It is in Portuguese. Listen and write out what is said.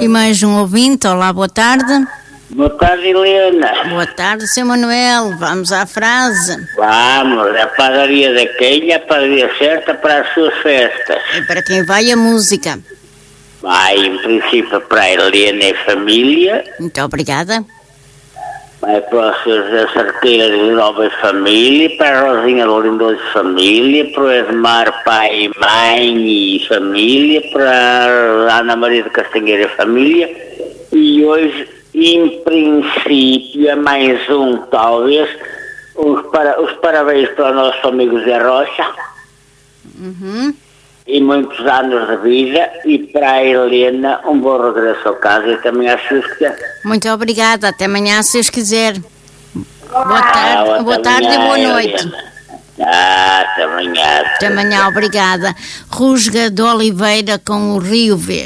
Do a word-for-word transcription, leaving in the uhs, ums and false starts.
E mais um ouvinte, olá, boa tarde. Boa tarde, Helena. Boa tarde, seu Manuel, vamos à frase. Vamos, a padaria da quem é a padaria certa para as suas festas. E para quem vai a música? Vai, em princípio, para a Helena e família. Muito obrigada. Vai para o seu José Cerqueira de Nova Família, para a Rosinha de Lindoso e Família, para o Edmar Pai e Mãe e Família, para a Ana Maria de Castanheira e Família. E hoje, em princípio, é mais um, talvez, os, para, os parabéns para o nosso amigo Zé Rocha. Uhum. E muitos anos de vida, e para a Helena um bom regresso a casa e também às suas quiser. Muito obrigada, até amanhã se Deus quiser. Boa tarde, Ah, boa tarde e boa noite. Ah, até amanhã. Até amanhã, obrigada. Rusga de Oliveira com o Rio Verde.